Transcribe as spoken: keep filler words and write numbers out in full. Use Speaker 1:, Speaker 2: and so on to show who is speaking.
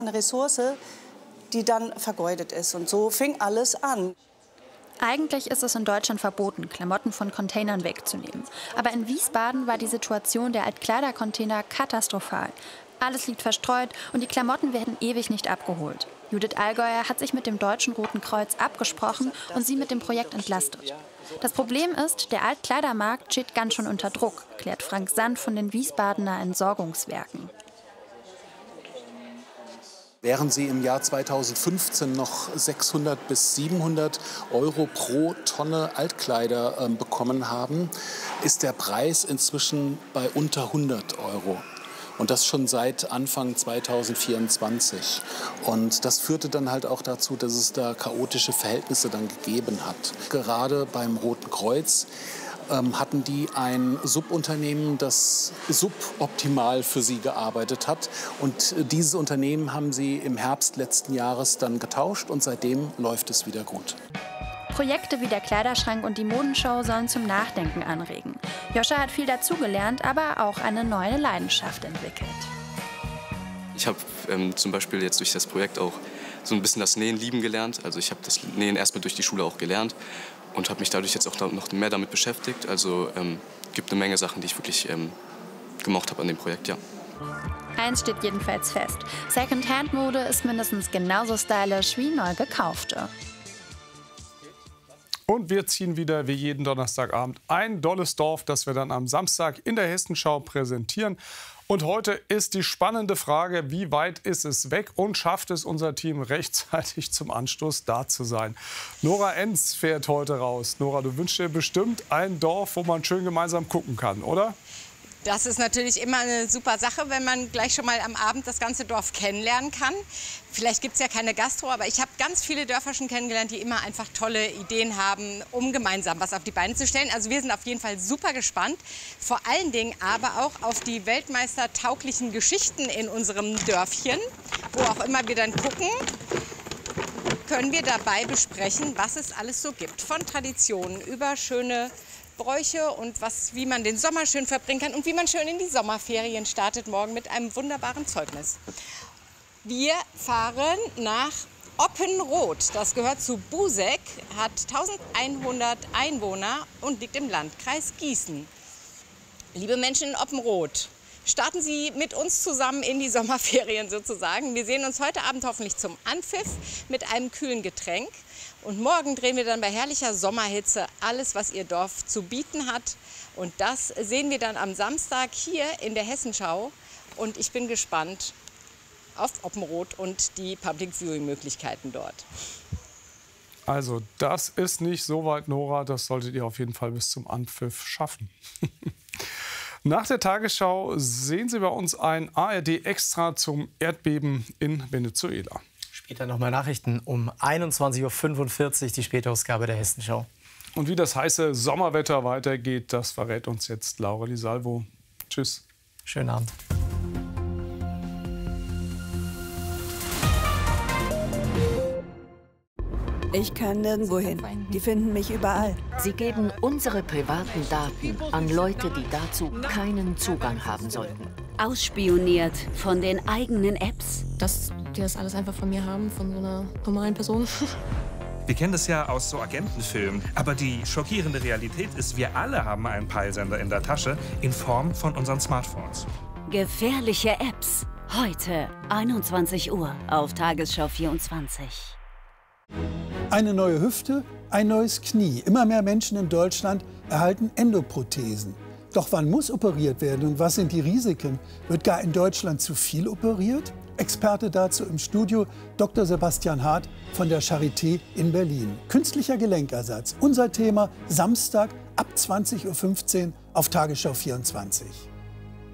Speaker 1: Eine Ressource, die dann vergeudet ist. Und so fing alles an.
Speaker 2: Eigentlich ist es in Deutschland verboten, Klamotten von Containern wegzunehmen. Aber in Wiesbaden war die Situation der Altkleidercontainer katastrophal. Alles liegt verstreut und die Klamotten werden ewig nicht abgeholt. Judith Allgäuer hat sich mit dem Deutschen Roten Kreuz abgesprochen und sie mit dem Projekt entlastet. Das Problem ist, der Altkleidermarkt steht ganz schön unter Druck, klärt Frank Sand von den Wiesbadener Entsorgungswerken.
Speaker 3: Während sie im Jahr zweitausendfünfzehn noch sechshundert bis siebenhundert Euro pro Tonne Altkleider äh, bekommen haben, ist der Preis inzwischen bei unter hundert Euro. Und das schon seit Anfang zweitausendvierundzwanzig. Und das führte dann halt auch dazu, dass es da chaotische Verhältnisse dann gegeben hat. Gerade beim Roten Kreuz ähm, hatten die ein Subunternehmen, das suboptimal für sie gearbeitet hat. Und dieses Unternehmen haben sie im Herbst letzten Jahres dann getauscht und seitdem läuft es wieder gut.
Speaker 2: Projekte wie der Kleiderschrank und die Modenshow sollen zum Nachdenken anregen. Joscha hat viel dazugelernt, aber auch eine neue Leidenschaft entwickelt.
Speaker 4: Ich habe ähm, zum Beispiel jetzt durch das Projekt auch so ein bisschen das Nähen lieben gelernt. Also ich habe das Nähen erstmal durch die Schule auch gelernt und habe mich dadurch jetzt auch noch mehr damit beschäftigt. Also ähm, gibt eine Menge Sachen, die ich wirklich ähm, gemocht habe an dem Projekt, ja.
Speaker 2: Eins steht jedenfalls fest: Secondhand-Mode ist mindestens genauso stylisch wie neu gekaufte.
Speaker 5: Und wir ziehen wieder wie jeden Donnerstagabend ein dolles Dorf, das wir dann am Samstag in der Hessenschau präsentieren. Und heute ist die spannende Frage, wie weit ist es weg und schafft es unser Team rechtzeitig zum Anstoß da zu sein? Nora Enz fährt heute raus. Nora, du wünschst dir bestimmt ein Dorf, wo man schön gemeinsam gucken kann, oder?
Speaker 6: Das ist natürlich immer eine super Sache, wenn man gleich schon mal am Abend das ganze Dorf kennenlernen kann. Vielleicht gibt es ja keine Gastro, aber ich habe ganz viele Dörfer schon kennengelernt, die immer einfach tolle Ideen haben, um gemeinsam was auf die Beine zu stellen. Also wir sind auf jeden Fall super gespannt. Vor allen Dingen aber auch auf die weltmeistertauglichen Geschichten in unserem Dörfchen. Wo auch immer wir dann gucken, können wir dabei besprechen, was es alles so gibt. Von Traditionen über schöne Bräuche und was, wie man den Sommer schön verbringen kann und wie man schön in die Sommerferien startet morgen mit einem wunderbaren Zeugnis. Wir fahren nach Oppenroth. Das gehört zu Buseck, hat eintausendeinhundert Einwohner und liegt im Landkreis Gießen. Liebe Menschen in Oppenroth, starten Sie mit uns zusammen in die Sommerferien sozusagen. Wir sehen uns heute Abend hoffentlich zum Anpfiff mit einem kühlen Getränk. Und morgen drehen wir dann bei herrlicher Sommerhitze alles, was Ihr Dorf zu bieten hat. Und das sehen wir dann am Samstag hier in der Hessenschau. Und ich bin gespannt auf Oppenroth und die Public Viewing-Möglichkeiten dort.
Speaker 5: Also das ist nicht so weit, Nora. Das solltet ihr auf jeden Fall bis zum Anpfiff schaffen. Nach der Tagesschau sehen Sie bei uns ein A R D-Extra zum Erdbeben in Venezuela.
Speaker 7: Später nochmal Nachrichten um einundzwanzig Uhr fünfundvierzig, die Spätausgabe der Hessenschau.
Speaker 5: Und wie das heiße Sommerwetter weitergeht, das verrät uns jetzt Laura Di Salvo. Tschüss.
Speaker 7: Schönen Abend.
Speaker 8: Ich kann nirgendwo hin. Die finden mich überall.
Speaker 9: Sie geben unsere privaten Daten an Leute, die dazu keinen Zugang haben sollten.
Speaker 10: Ausspioniert von den eigenen Apps.
Speaker 11: Dass die das alles einfach von mir haben, von so einer normalen Person.
Speaker 12: Wir kennen das ja aus so Agentenfilmen. Aber die schockierende Realität ist, wir alle haben einen Peilsender in der Tasche in Form von unseren Smartphones.
Speaker 10: Gefährliche Apps. Heute einundzwanzig Uhr auf Tagesschau vierundzwanzig.
Speaker 13: Eine neue Hüfte, ein neues Knie. Immer mehr Menschen in Deutschland erhalten Endoprothesen. Doch wann muss operiert werden und was sind die Risiken? Wird gar in Deutschland zu viel operiert? Experte dazu im Studio Doktor Sebastian Hart von der Charité in Berlin. Künstlicher Gelenkersatz, unser Thema Samstag ab zwanzig Uhr fünfzehn auf Tagesschau vierundzwanzig.